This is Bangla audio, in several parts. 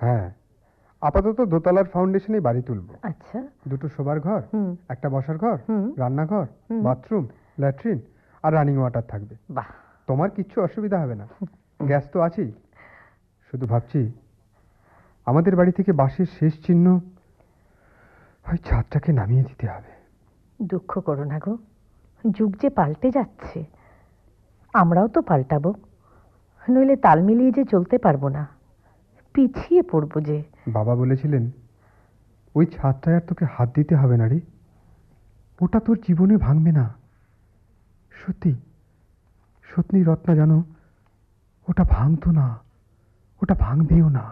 হ্যাঁ, আপাতত দোতলার ফাউন্ডেশনেই বাড়ি তুলবো। আচ্ছা। দুটো শোবার ঘর, একটা বসার ঘর, হুম। রান্নাঘর, হুম। বাথরুম, ল্যাট্রিন আর রানিং ওয়াটার থাকবে। বাহ। তোমার কিচ্ছু অসুবিধা হবে না, গ্যাস তো আছেই। শুধু ভাবছি আমাদের বাড়ি থেকে বাঁশের শেষ চিহ্ন ওই ছাদটাকে নামিয়ে দিতে হবে। দুঃখ করো না গো, যুগ যে পাল্টে যাচ্ছে, আমরাও তো পাল্টাবো, নইলে তাল মিলিয়ে যে চলতে পারবো না, পিছিয়ে পড়বো যে। বাবা বলেছিলেন ওই ছাদটায় আর তোকে হাত দিতে হবে না রে, ওটা তোর জীবনে ভাঙবে না। সত্যি সত্যি রত্না, জানো ওটা ভাঙতো না, ওটা ভাঙবেও না।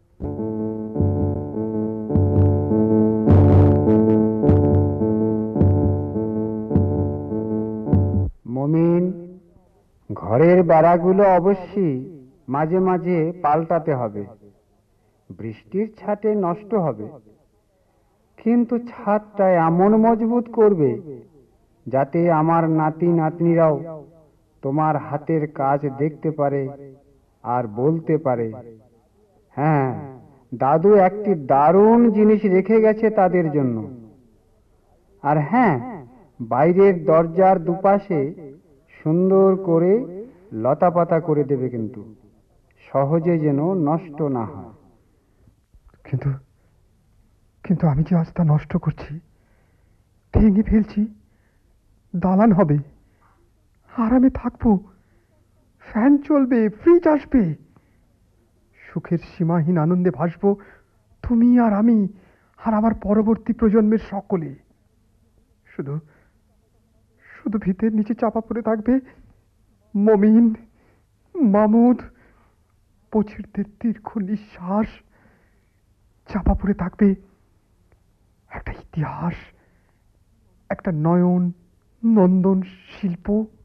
মমিন, ঘরের বেড়াগুলো অবশ্যই মাঝে মাঝে পাল্টাতে হবে। বৃষ্টির ছাটে নষ্ট হবে, কিন্তু ছাদটা এমন মজবুত করবে যাতে আমার নাতি নাতনিরাও তোমার হাতের কাজ দেখতে পারে আর বলতে পারে, হ্যাঁ, দাদু একটি দারুণ জিনিস রেখে গেছে তাদের জন্য। আর হ্যাঁ, বাইরের দরজার দুপাশে সুন্দর করে লতাপাতা করে দেবে, কিন্তু সহজে যেন নষ্ট না হয়। কিন্তু কিন্তু আমি যে আজ তা নষ্ট করছি, ভেঙে ফেলছি। দালান হবে, আরামে থাকবো, ফ্যান চলবে, ফ্রিজ আসবে, সুখের সীমাহীন আনন্দে ভাসবো তুমি আর আমি আর আমার পরবর্তী প্রজন্মের সকলে। শুধু শুধু ভিতের নিচে চাপা পড়ে থাকবে মমিন, মামুদ, পছিরদের দীর্ঘ নিঃশ্বাস। চাপা পড়ে থাকবে একটা ইতিহাস, একটা নয়ন নন্দন শিল্প।